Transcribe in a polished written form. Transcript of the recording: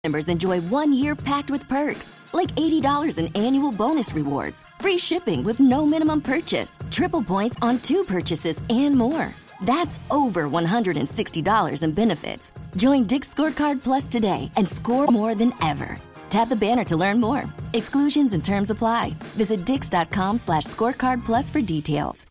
Members enjoy 1 year packed with perks, like $80 in annual bonus rewards, free shipping with no minimum purchase, triple points on 2 purchases, and more. That's over $160 in benefits. Join Dick's Scorecard Plus today and score more than ever. Tap the banner to learn more. Exclusions and terms apply. Visit dix.com/scorecard plus for details.